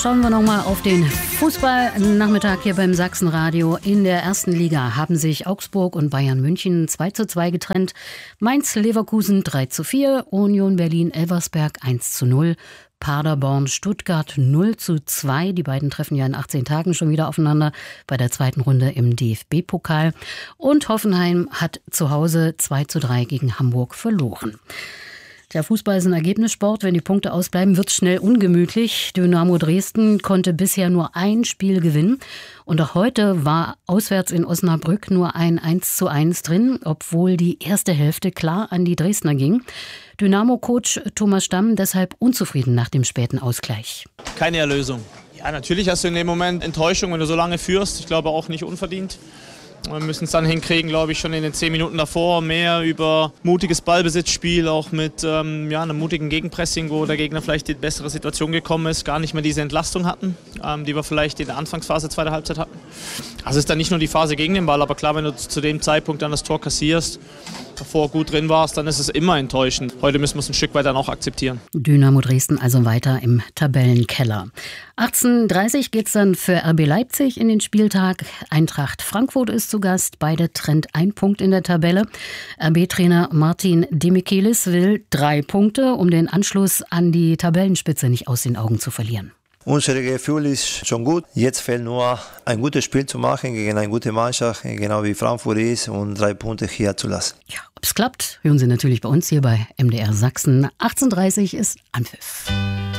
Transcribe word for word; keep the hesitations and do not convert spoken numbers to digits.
Schauen wir nochmal auf den Fußballnachmittag hier beim Sachsenradio. In der ersten Liga haben sich Augsburg und Bayern München zwei zu zwei getrennt. Mainz-Leverkusen drei zu vier, Union Berlin-Elversberg eins zu null. Paderborn-Stuttgart null zu zwei. Die beiden treffen ja in achtzehn Tagen schon wieder aufeinander bei der zweiten Runde im D F B-Pokal. Und Hoffenheim hat zu Hause zwei zu drei gegen Hamburg verloren. Der Fußball ist ein Ergebnissport. Wenn die Punkte ausbleiben, wird es schnell ungemütlich. Dynamo Dresden konnte bisher nur ein Spiel gewinnen. Und auch heute war auswärts in Osnabrück nur ein eins zu eins drin, obwohl die erste Hälfte klar an die Dresdner ging. Dynamo-Coach Thomas Stamm deshalb unzufrieden nach dem späten Ausgleich. Keine Erlösung. Ja, natürlich hast du in dem Moment Enttäuschung, wenn du so lange führst. Ich glaube auch nicht unverdient. Wir müssen es dann hinkriegen, glaube ich, schon in den zehn Minuten davor mehr über mutiges Ballbesitzspiel, auch mit ähm, ja, einem mutigen Gegenpressing, wo der Gegner vielleicht in die bessere Situation gekommen ist, gar nicht mehr diese Entlastung hatten, ähm, die wir vielleicht in der Anfangsphase zweiter Halbzeit hatten. Also ist dann nicht nur die Phase gegen den Ball, aber klar, wenn du zu dem Zeitpunkt dann das Tor kassierst, davor gut drin warst, dann ist es immer enttäuschend. Heute müssen wir es ein Stück weit dann auch akzeptieren. Dynamo Dresden also weiter im Tabellenkeller. achtzehn Uhr dreißig geht es dann für R B Leipzig in den Spieltag. Eintracht Frankfurt ist zu Gast. Beide trennt ein Punkt in der Tabelle. R B-Trainer Martin Demichelis will drei Punkte, um den Anschluss an die Tabellenspitze nicht aus den Augen zu verlieren. Unser Gefühl ist schon gut. Jetzt fehlt nur ein gutes Spiel zu machen gegen eine gute Mannschaft, genau wie Frankfurt ist, und drei Punkte hier zu lassen. Ja, ob es klappt, hören Sie natürlich bei uns hier bei M D R Sachsen. achtzehn Uhr dreißig ist Anpfiff.